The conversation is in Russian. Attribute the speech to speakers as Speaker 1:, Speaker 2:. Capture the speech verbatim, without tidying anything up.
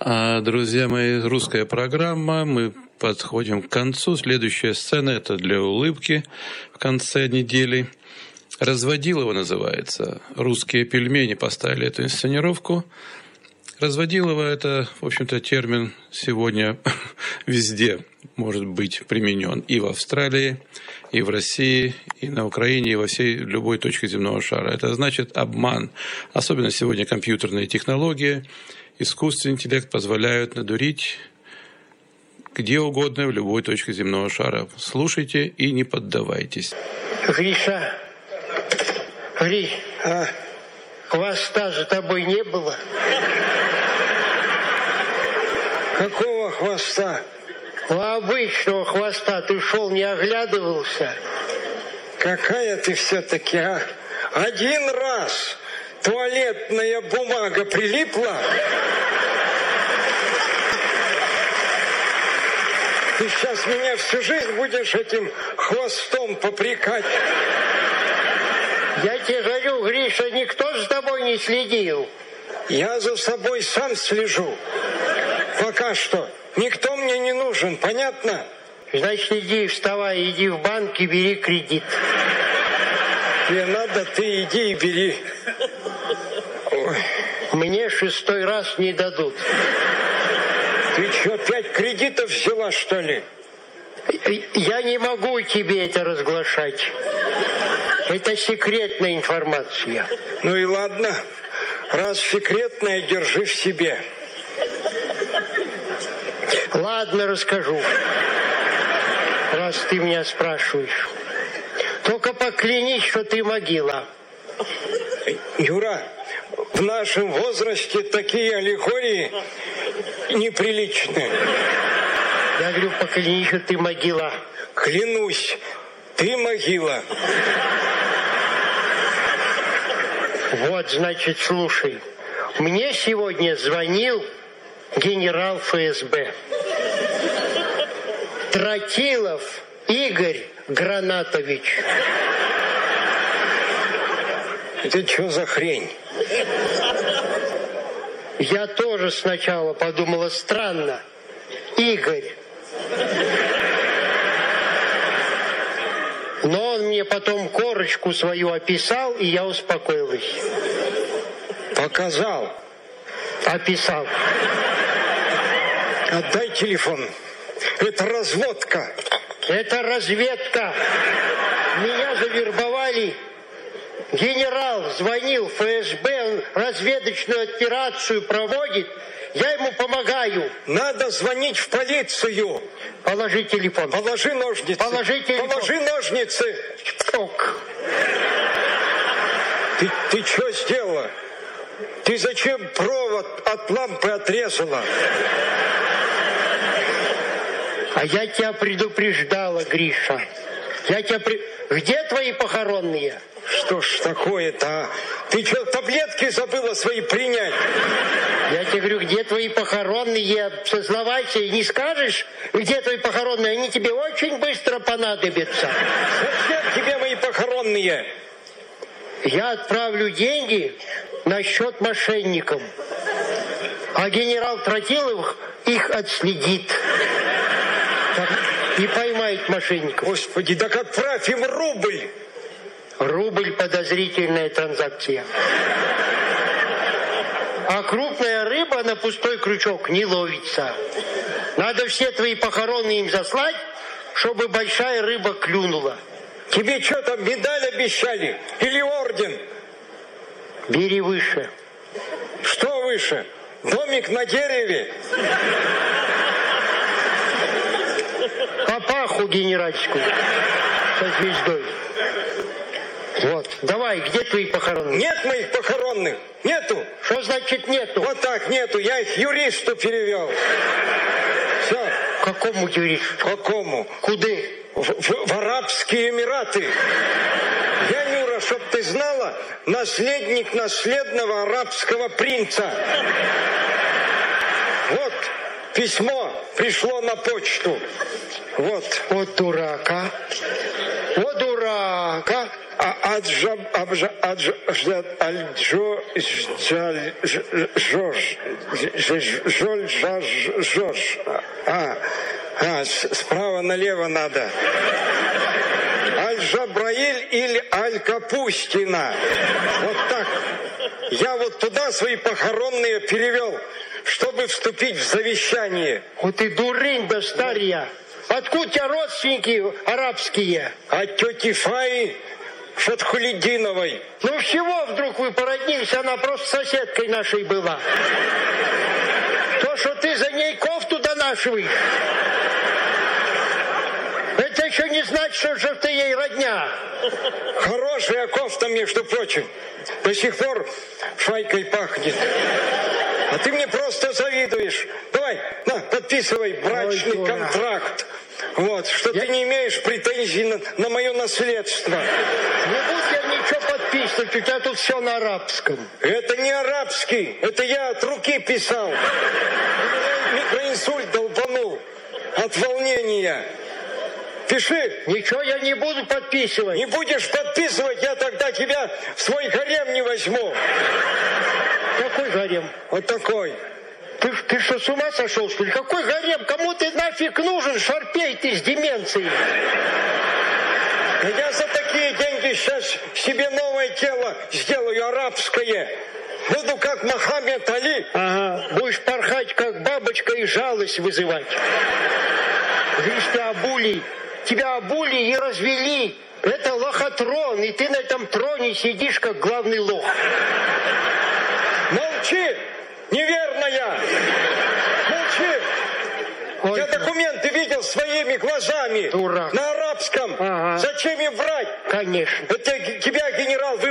Speaker 1: Друзья мои, русская программа. Мы подходим к концу. Следующая сцена — это для улыбки в конце недели. «Разводилово» называется. Русские пельмени поставили эту инсценировку. Разводилово — это, в общем-то, термин сегодня везде может быть применен. И в Австралии, и в России, и на Украине, и во всей любой точке земного шара. Это значит обман. Особенно сегодня компьютерные технологии, искусственный интеллект позволяют надурить где угодно, в любой точке земного шара. Слушайте и не поддавайтесь.
Speaker 2: Гриша, Гриш, а? Хвоста за тобой не было?
Speaker 3: Какого хвоста?
Speaker 2: У обычного хвоста ты шел, не оглядывался?
Speaker 3: Какая ты все-таки, а? Один раз туалетная бумага прилипла. Ты сейчас меня всю жизнь будешь этим хвостом попрекать.
Speaker 2: Я тебе говорю, Гриша, никто за тобой не следил.
Speaker 3: Я за собой сам слежу. Пока что. Никто мне не нужен, понятно?
Speaker 2: Значит, иди, вставай, иди в банк и бери кредит.
Speaker 3: Тебе надо, ты иди и бери. Ой.
Speaker 2: Мне шестой раз не дадут.
Speaker 3: Ты что, пять кредитов взяла, что ли?
Speaker 2: Я не могу тебе это разглашать. Это секретная информация.
Speaker 3: Ну и ладно. Раз секретная, держи в себе.
Speaker 2: Ладно, расскажу. Раз ты меня спрашиваешь. Только поклянись, что ты могила.
Speaker 3: Юра, в нашем возрасте такие аллегории неприличные.
Speaker 2: Я говорю, поклянись, что ты могила.
Speaker 3: Клянусь, ты могила.
Speaker 2: Вот, значит, слушай. Мне сегодня звонил генерал эф эс бэ. Тротилов Игорь Гранатович.
Speaker 3: Это что за хрень?
Speaker 2: Я тоже сначала подумала, странно. Игорь. Но он мне потом корочку свою описал, и я успокоилась.
Speaker 3: Показал?
Speaker 2: Описал.
Speaker 3: Отдай телефон. Это разводка.
Speaker 2: Это разведка. Меня завербовали. Генерал звонил в эф эс бэ, он разведочную операцию проводит. Я ему помогаю.
Speaker 3: Надо звонить в полицию.
Speaker 2: Положи телефон.
Speaker 3: Положи ножницы.
Speaker 2: Положи телефон.
Speaker 3: Положи ножницы.
Speaker 2: Ок.
Speaker 3: Ты, ты что сделала? Ты зачем провод от лампы отрезала?
Speaker 2: А я тебя предупреждала, Гриша. Я тебя при... Где твои похоронные?
Speaker 3: Что ж такое-то, а? Ты что, таблетки забыла свои принять?
Speaker 2: Я тебе говорю, где твои похоронные? Сознавайся и не скажешь, где твои похоронные? Они тебе очень быстро понадобятся.
Speaker 3: Зачем тебе мои похоронные?
Speaker 2: Я отправлю деньги на счет мошенникам. А генерал Тротилов их отследит. И поймает мошенников.
Speaker 3: Господи, так отправь им рубль.
Speaker 2: Рубль — подозрительная транзакция. А крупная рыба на пустой крючок не ловится. Надо все твои похоронные им заслать, чтобы большая рыба клюнула.
Speaker 3: Тебе что там, медаль обещали? Или орден?
Speaker 2: Бери выше.
Speaker 3: Что выше? Домик на дереве?
Speaker 2: Папаху генеральскую со звездой. Вот, давай, где твои похоронные?
Speaker 3: Нет моих похоронных, нету.
Speaker 2: Что значит нету?
Speaker 3: Вот так, нету, я их юристу перевел. Все.
Speaker 2: Какому юристу?
Speaker 3: Какому?
Speaker 2: Куда?
Speaker 3: В, в, в Арабские Эмираты. Я, Нюра, чтоб ты знала, наследник наследного арабского принца. Вот, письмо пришло на почту. Вот.
Speaker 2: Вот дурак, а? О, дурак, а?
Speaker 3: А аджа, абжа, аджа, аджа, альджо, жаль, жож, жоль, жаж, жож. А, а, справа налево надо. Аль-Жабраиль или Аль-Капустина. Вот так. Я вот туда свои похоронные перевел, чтобы вступить в завещание.
Speaker 2: Вот ты дурень да старья. Откуда у тебя родственники арабские?
Speaker 3: От тети Фаи Фатхулидиновой.
Speaker 2: Ну с чего вдруг вы породнились? Она просто соседкой нашей была. То, что ты за ней кофту донашиваешь, это еще не значит, что же ты ей родня.
Speaker 3: Хорошая кофта, между прочим. До сих пор швайкой пахнет. А ты мне просто завидуешь. Давай, на, подписывай брачный Ой, контракт. Вот, что я... ты не имеешь претензий на, на мое наследство.
Speaker 2: Не буду я ничего подписывать, у тебя тут все на арабском.
Speaker 3: Это не арабский, это я от руки писал. У меня микроинсульт долбанул от волнения. Пиши.
Speaker 2: Ничего я не буду подписывать.
Speaker 3: Не будешь подписывать, я тогда тебя в свой гарем не возьму.
Speaker 2: Какой гарем?
Speaker 3: Вот такой.
Speaker 2: Ты, ты что, с ума сошел, что ли? Какой гарем? Кому ты нафиг нужен, шарпей ты с деменцией?
Speaker 3: Я за такие деньги сейчас себе новое тело сделаю, арабское. Буду как Мохаммед Али.
Speaker 2: Ага, будешь порхать как бабочка и жалость вызывать. Видишь, ты обули. Тебя обули и развели. Это лохотрон, и ты на этом троне сидишь, как главный лох.
Speaker 3: Молчи, неверная. Молчи. Ой, я документы видел своими глазами.
Speaker 2: Дурак.
Speaker 3: На арабском.
Speaker 2: Ага.
Speaker 3: Зачем им врать?
Speaker 2: Конечно.
Speaker 3: Это тебя генерал вы